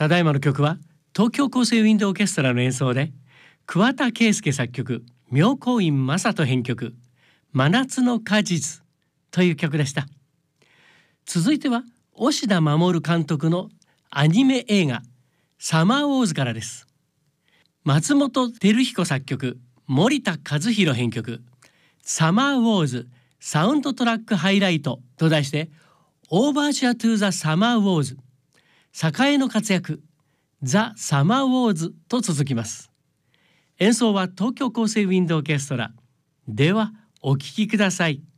ただいまの曲は東京高生ウィンドオーケストラの演奏で、桑田佳祐作曲、妙高院正人編曲、真夏の果実という曲でした。続いては押田守監督のアニメ映画サマーウォーズからです。松本照彦作曲、森田和弘編曲、サマーウォーズサウンドトラックハイライトと題して、オーバーチュアトゥザサマーウォーズ、栄の活躍、ザ・サマーウォーズと続きます。演奏は東京高生ウィンドオーケストラ。ではお聴きください。